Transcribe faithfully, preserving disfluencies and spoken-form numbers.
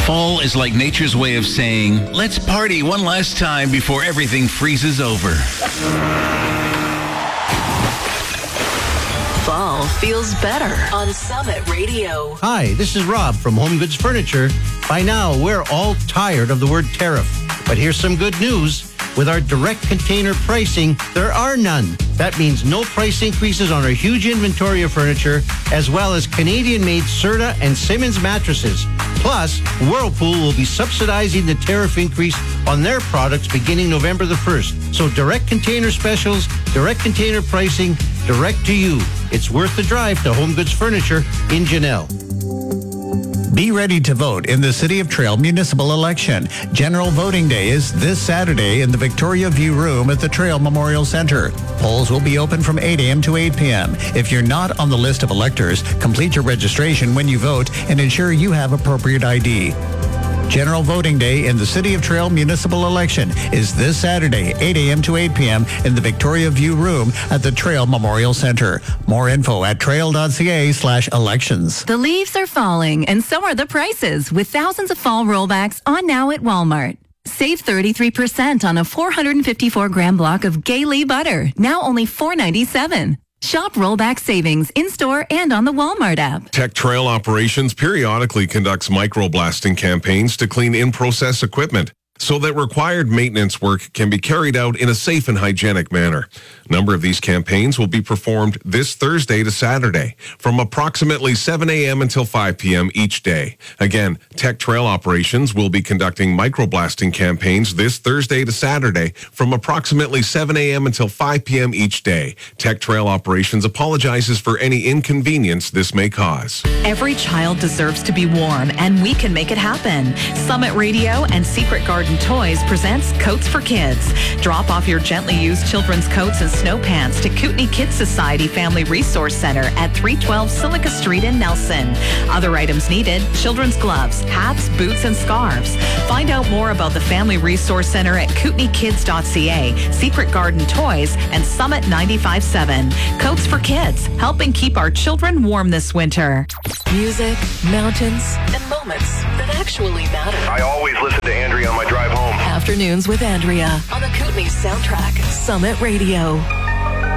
Fall is like nature's way of saying, let's party one last time before everything freezes over. Fall feels better on Summit Radio. Hi, this is Rob from Home Goods Furniture. By now, we're all tired of the word tariff. But here's some good news. With our direct container pricing, there are none. That means no price increases on our huge inventory of furniture, as well as Canadian-made Serta and Simmons mattresses. Plus, Whirlpool will be subsidizing the tariff increase on their products beginning November the first. So direct container specials, direct container pricing, direct to you. It's worth the drive to Home Goods Furniture in Janelle. Be ready to vote in the City of Trail municipal election. General voting day is this Saturday in the Victoria View Room at the Trail Memorial Centre. Polls will be open from eight a.m. to eight p.m. If you're not on the list of electors, complete your registration when you vote and ensure you have appropriate I D. General voting day in the City of Trail municipal election is this Saturday, eight a.m. to eight p.m. in the Victoria View Room at the Trail Memorial Centre. More info at trail.ca slash elections. The leaves are falling, and so are the prices, with thousands of fall rollbacks on now at Walmart. Save thirty-three percent on a four hundred fifty-four gram block of Gailey butter, now only four ninety-seven. Shop rollback savings in-store and on the Walmart app. Tech Trail Operations periodically conducts microblasting campaigns to clean in-process equipment so that required maintenance work can be carried out in a safe and hygienic manner. A number of these campaigns will be performed this Thursday to Saturday from approximately seven a.m. until five p.m. each day. Again, Tech Trail Operations will be conducting microblasting campaigns this Thursday to Saturday from approximately seven a.m. until five p.m. each day. Tech Trail Operations apologizes for any inconvenience this may cause. Every child deserves to be warm, and we can make it happen. Summit Radio and Secret Garden Toys presents Coats for Kids. Drop off your gently used children's coats and snow pants to Kootenai Kids Society Family Resource Center at three twelve Silica Street in Nelson. Other items needed: children's gloves, hats, boots, and scarves. Find out more about the Family Resource Center at kootenai kids dot c a, Secret Garden Toys, and Summit ninety-five point seven. Coats for Kids, helping keep our children warm this winter. Music, mountains, and moments that actually matter. I always listen to Andrea on my drive home. Afternoons with Andrea on the Kootenai Soundtrack, Summit Radio.